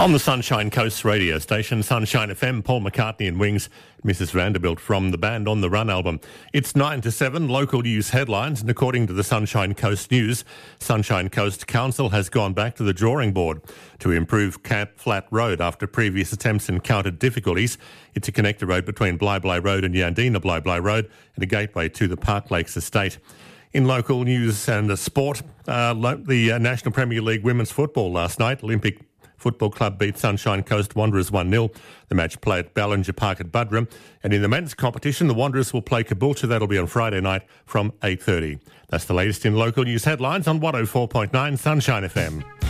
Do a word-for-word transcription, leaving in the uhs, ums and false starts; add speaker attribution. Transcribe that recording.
Speaker 1: On the Sunshine Coast radio station, Sunshine F M, Paul McCartney and Wings, Missus Vanderbilt from the Band on the Run album. It's nine to seven, local news headlines, and according to the Sunshine Coast News, Sunshine Coast Council has gone back to the drawing board to improve Camp Flat Road after previous attempts encountered difficulties. It's a connector road between Bly Bly Road and Yandina Bly Bly Road and a gateway to the Park Lakes estate. In local news and uh, sport, uh, the uh, National Premier League Women's Football last night, Olympic Football Club beat Sunshine Coast Wanderers one nil. The match played at Ballinger Park at Buderim. And in the men's competition, the Wanderers will play Caboolture. That'll be on Friday night from eight thirty. That's the latest in local news headlines on one oh four point nine Sunshine F M.